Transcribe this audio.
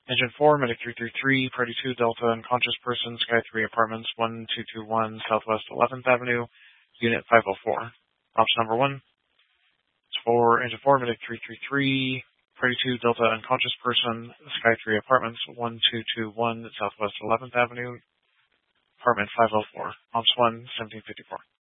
Engine 4, Medic 333, Party 2, Delta, unconscious person, Sky 3 Apartments, 1221 Southwest 11th Avenue, Unit 504. Ops number 1. It's for Engine 4, Medic 333, Party 2, Delta, unconscious person, Sky 3 Apartments, 1221 Southwest 11th Avenue, Apartment 504. Ops 1, 1754.